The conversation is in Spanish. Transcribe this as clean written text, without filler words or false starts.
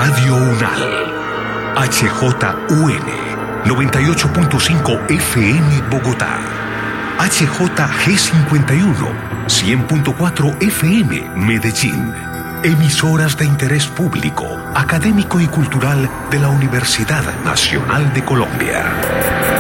Radio Unal. HJUN 98.5 FM Bogotá. HJG51 100.4 FM Medellín. Emisoras de interés público, académico y cultural de la Universidad Nacional de Colombia.